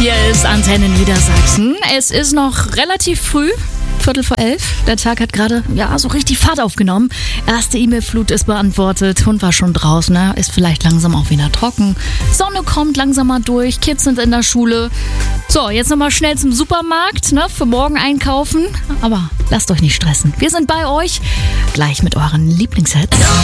Hier ist Antenne Niedersachsen. Es ist noch relativ früh, 11:15. Der Tag hat gerade so richtig Fahrt aufgenommen. Erste E-Mail-Flut ist beantwortet. Hund war schon draußen, ne? Ist vielleicht langsam auch wieder trocken. Sonne kommt langsam mal durch. Kids sind in der Schule. So, jetzt nochmal schnell zum Supermarkt, ne? Für morgen einkaufen. Aber lasst euch nicht stressen. Wir sind bei euch. Gleich mit euren Lieblingshits.